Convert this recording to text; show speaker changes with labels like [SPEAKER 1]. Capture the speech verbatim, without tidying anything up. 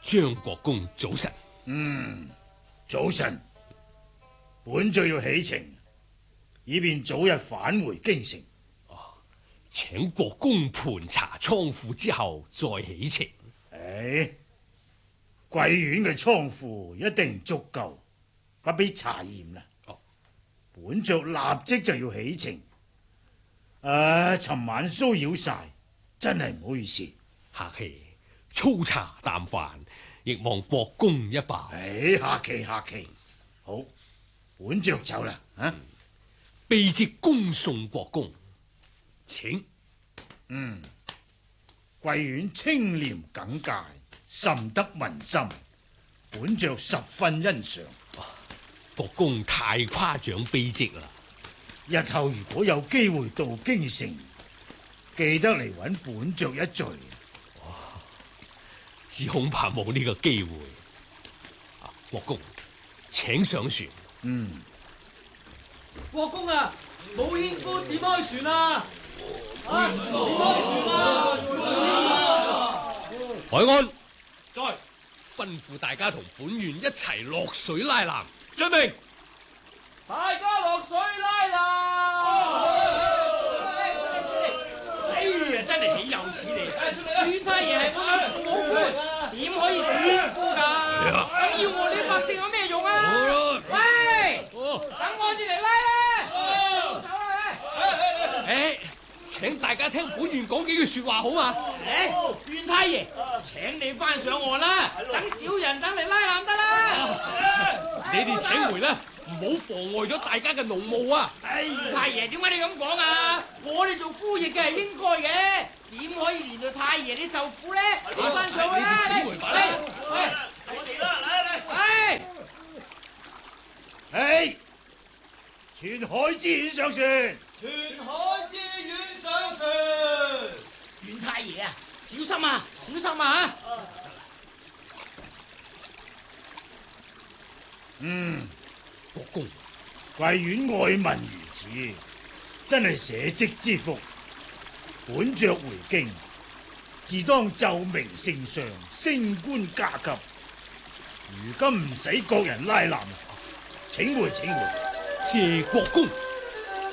[SPEAKER 1] 張國公早晨。
[SPEAKER 2] 嗯，早晨。本爵要起程，以便早日返回京城。
[SPEAKER 1] 哦，請國公盤查倉庫之後再起程。
[SPEAKER 2] 唉，貴縣嘅倉庫一定足夠，不必查驗啦。
[SPEAKER 1] 哦，
[SPEAKER 2] 本爵立即就要起程。啊，尋晚騷擾晒，真係唔好意思。
[SPEAKER 1] 客氣，粗茶淡飯，亦望國公一飽。
[SPEAKER 2] 唉，客氣客氣。好，本爵走啦。啊，
[SPEAKER 1] 卑職恭送國公，請。
[SPEAKER 2] 嗯，貴縣清廉耿介，甚得民心，本爵十分欣賞。
[SPEAKER 1] 國公太誇獎卑職啦。
[SPEAKER 2] 日後如果有機會到京城，記得嚟揾本爵一聚。
[SPEAKER 1] 哦，只恐怕冇呢個機會。啊，國公，請上船。
[SPEAKER 2] 嗯，
[SPEAKER 3] 國公啊，冇牽夫點開船啊？啊，點開船啊？
[SPEAKER 1] 海安，
[SPEAKER 3] 在，
[SPEAKER 1] 吩咐大家同本縣一齊落水拉纜。遵命。
[SPEAKER 3] 大家落水拉纜。
[SPEAKER 4] 哎呀，真係豈有此理！縣太爺係我嘅父母官，點可以做牽夫㗎？咁要我啲百姓有咩用啊？喂，等我哋嚟拉啦！走啦！
[SPEAKER 1] 誒，請大家聽本縣講幾句說話好嘛？
[SPEAKER 4] 誒，縣太爺，請你翻上岸啦，等小人等嚟拉纜得啦。
[SPEAKER 1] 你哋請回啦，唔好妨礙咗大家嘅農務啊！
[SPEAKER 4] 哎，縣太爺，點解你咁講啊？我哋做夫役嘅係應該嘅，點可以連累太爺你受苦咧？你翻上去啦！
[SPEAKER 1] 你哋請回吧啦！
[SPEAKER 4] 我哋啦，嚟嚟！哎，
[SPEAKER 2] 誒，全海之縣上船。
[SPEAKER 3] 全海之縣上船。
[SPEAKER 4] 縣太爺啊，小心啊，小心啊！
[SPEAKER 2] 嗯，
[SPEAKER 1] 國公，
[SPEAKER 2] 貴縣愛民如子，真係社稷之福。本爵回京，自當奏明聖上，升官加級。如今唔使各人拉纜，請回請回。
[SPEAKER 1] 謝國公。